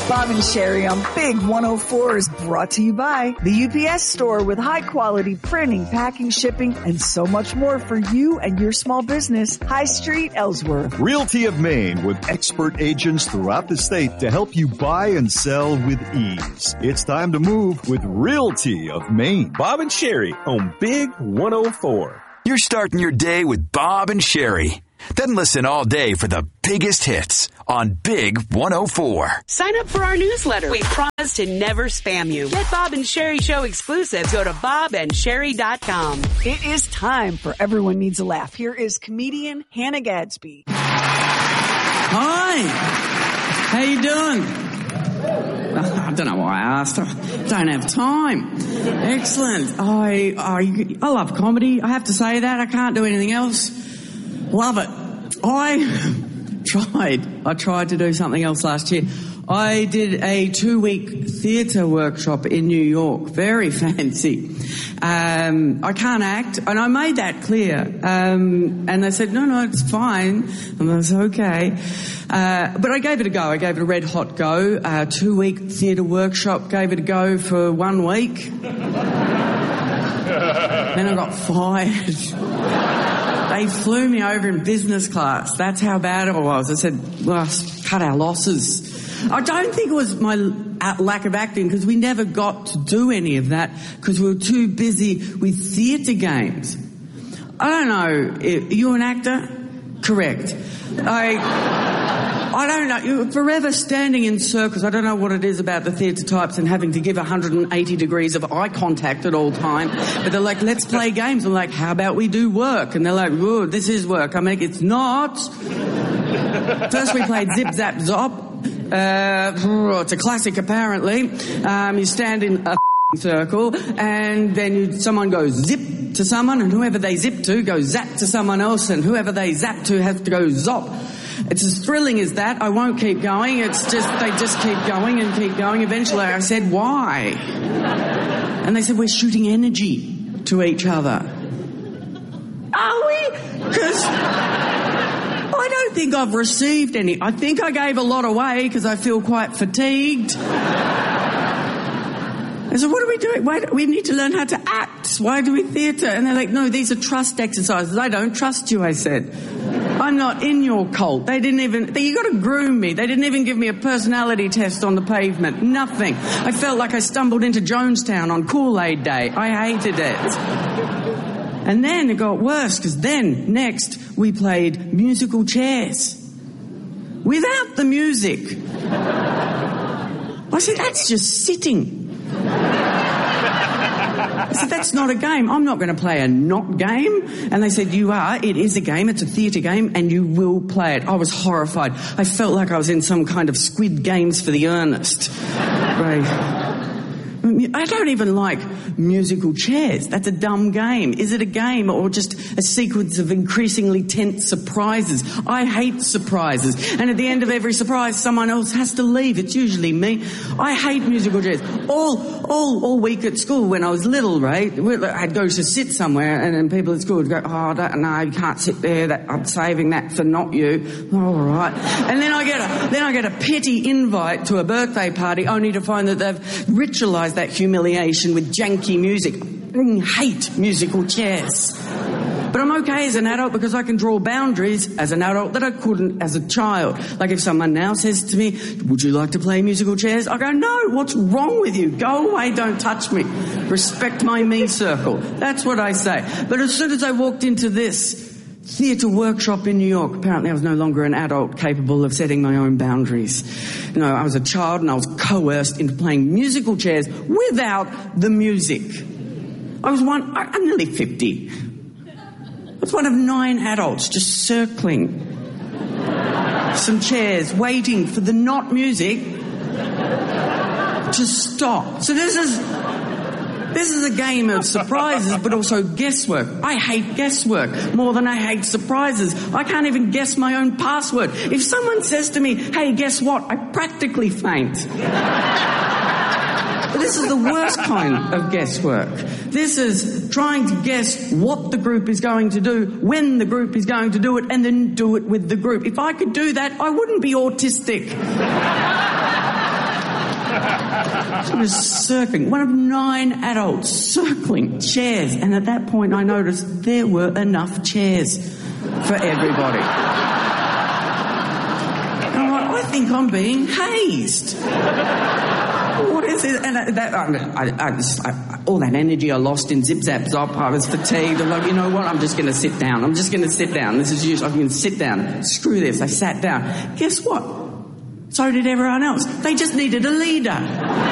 Bob and Sherry on Big 104 is brought to you by the UPS Store with high-quality printing, packing, shipping, and so much more for you and your small business. High Street, Ellsworth. Realty of Maine with expert agents throughout the state to help you buy and sell with ease. It's time to move with Realty of Maine. Bob and Sherry on Big 104. You're starting your day with Bob and Sherry. Then listen all day for the biggest hits on Big 104. Sign up for our newsletter. We promise to never spam you. Get Bob and Sherry Show exclusives. Go to bobandsherry.com. It is time for Everyone Needs a Laugh. Here is comedian Hannah Gadsby. Hi. How you doing? I don't know why I asked. I don't have time. Excellent. I love comedy. I have to say that. I can't do anything else. Love it. I tried to do something else last year. I did a 2-week theatre workshop in New York. Very fancy. I can't act, and I made that clear. And they said, no, it's fine. And I was okay. But I gave it a go. I gave it a red hot go. 2-week theatre workshop. Gave it a go for 1 week. Then I got fired. They flew me over in business class. That's how bad it was. I said, well, cut our losses. I don't think it was my lack of acting, because we never got to do any of that because we were too busy with theatre games. I don't know. Are you an actor? Correct. I don't know. You're forever standing in circles. I don't know what it is about the theatre types and having to give 180 degrees of eye contact at all time. But they're like, let's play games. I'm like, how about we do work? And they're like, oh, this is work. I'm like, it's not. First we played Zip Zap Zop. It's a classic, apparently. You stand in a circle, and then someone goes zip to someone, and whoever they zip to goes zap to someone else, and whoever they zap to has to go zop. It's as thrilling as that. I won't keep going. It's just, they just keep going and keep going. Eventually I said, why? And they said, we're shooting energy to each other. Are we? Because I don't think I've received any. I think I gave a lot away because I feel quite fatigued. I said, what are we doing? We need to learn how to act. Why do we theatre? And they're like, no, these are trust exercises. I don't trust you, I said. I'm not in your cult. They didn't even... You got to groom me. They didn't even give me a personality test on the pavement. Nothing. I felt like I stumbled into Jonestown on Kool-Aid Day. I hated it. And then it got worse, because then, next, we played musical chairs. Without the music. I said, that's just sitting. I said, that's not a game. I'm not going to play a not game. And they said, you are. It is a game. It's a theatre game, and you will play it. I was horrified. I felt like I was in some kind of Squid Games for the earnest. Right. I don't even like musical chairs. That's a dumb game. Is it a game or just a sequence of increasingly tense surprises? I hate surprises. And at the end of every surprise, someone else has to leave. It's usually me. I hate musical chairs. All week at school when I was little, right? I'd go to sit somewhere, and then people at school would go, oh, no, you can't sit there. I'm saving that for not you. All right. And then I get a petty invite to a birthday party, only to find that they've ritualised that humiliation with janky music. I hate musical chairs. But I'm okay as an adult because I can draw boundaries as an adult that I couldn't as a child. Like if someone now says to me, would you like to play musical chairs? I go, no, what's wrong with you? Go away, don't touch me. Respect my me circle. That's what I say. But as soon as I walked into this theatre workshop in New York, apparently I was no longer an adult capable of setting my own boundaries. You know, I was a child and I was coerced into playing musical chairs without the music. I'm nearly 50. I was one of 9 adults just circling some chairs, waiting for the not music to stop. So this is a game of surprises, but also guesswork. I hate guesswork more than I hate surprises. I can't even guess my own password. If someone says to me, hey, guess what? I practically faint. This is the worst kind of guesswork. This is trying to guess what the group is going to do, when the group is going to do it, and then do it with the group. If I could do that, I wouldn't be autistic. She was circling, one of 9 adults circling chairs. And at that point, I noticed there were enough chairs for everybody. And I'm like, I think I'm being hazed. What is it? And all that energy I lost in Zip Zap Zop, I was fatigued. I'm like, you know what? I'm just going to sit down. This is usual. I'm going to sit down. Screw this. I sat down. Guess what? So did everyone else. They just needed a leader.